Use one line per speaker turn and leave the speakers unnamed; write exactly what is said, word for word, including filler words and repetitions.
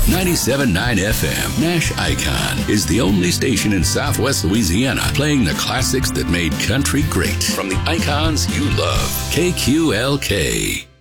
ninety-seven point nine F M. Nash Icon is the only station in Southwest Louisiana playing the classics that made country great from the icons you love. K Q L K.